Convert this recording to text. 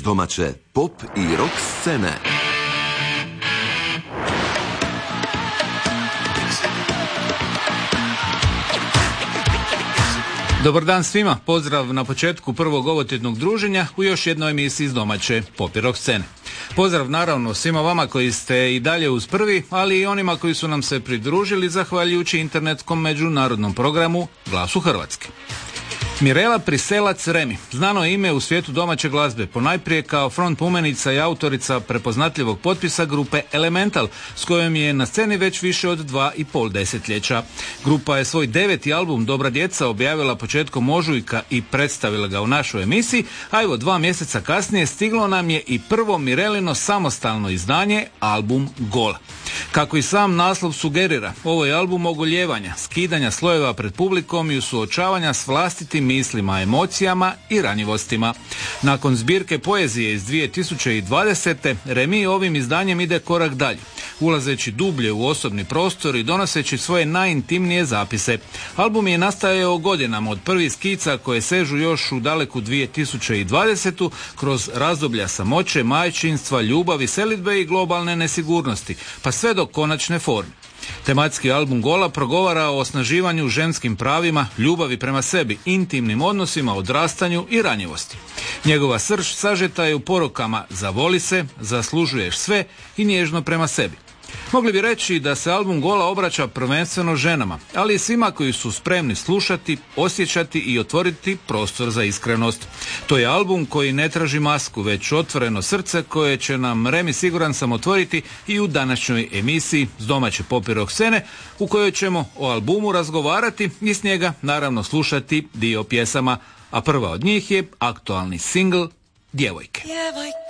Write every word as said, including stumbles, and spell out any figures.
s domaće pop i rock scene. Dobar dan svima, pozdrav na početku prvog ovotjednog druženja u još jednoj emisiji iz domaće pop i rock scene. Pozdrav naravno svima vama koji ste i dalje uz prvi, ali i onima koji su nam se pridružili zahvaljujući internetskom međunarodnom programu Glasu Hrvatske. Mirela Priselac-Remi, znano je ime u svijetu domaće glazbe, ponajprije kao frontwomanica i autorica prepoznatljivog potpisa grupe Elemental, s kojom je na sceni već više od dva i pol desetljeća. Grupa je svoj deveti album Dobra djeca objavila početkom ožujka i predstavila ga u našoj emisiji, a evo dva mjeseca kasnije stiglo nam je i prvo Mirelino samostalno izdanje, album Gola. Kako i sam naslov sugerira, ovo je album ogoljevanja, skidanja slojeva pred publikom i suočavanja s vlastitim mislima, emocijama i ranjivostima. Nakon zbirke poezije iz dvije tisuće dvadesete. Remi ovim izdanjem ide korak dalje, ulazeći dublje u osobni prostor i donoseći svoje najintimnije zapise. Album je nastajao godinama od prvih skica koje sežu još u daleku dvije tisuće dvadesetu. kroz razdoblja samoće, majčinstva, ljubavi, selidbe i globalne nesigurnosti, pa sve do konačne forme. Tematski album Gola progovara o osnaživanju ženskim pravima, ljubavi prema sebi, intimnim odnosima, odrastanju i ranjivosti. Njegova srž sažeta je u porukama zavoli se, zaslužuješ sve i nježno prema sebi. Mogli bi reći da se album Gola obraća prvenstveno ženama, ali i svima koji su spremni slušati, osjećati i otvoriti prostor za iskrenost. To je album koji ne traži masku, već otvoreno srce koje će nam Remi siguran sam otvoriti i u današnjoj emisiji s domaće pop i rock scene, u kojoj ćemo o albumu razgovarati i s njega naravno slušati dio pjesama, a prva od njih je aktualni singl Djevojke. Djevojke,